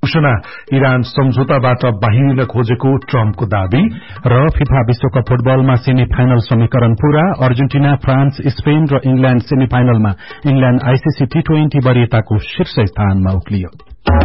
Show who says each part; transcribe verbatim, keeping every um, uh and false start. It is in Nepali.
Speaker 1: घोषणा इरान सम्झौताबाट बाहिरिन खोजेको ट्रम्पको दावी र फिफा विश्वकप फुटबलमा सेमी फाइनल समीकरण पूरा अर्जेन्टिना फ्रान्स स्पेन र इंग्ल्याण्ड सेमी फाइनलमा इंग्ल्याण्ड आईसीसी टी ट्वेन्टी वरियताको शीर्ष स्थानमा उक्लियो।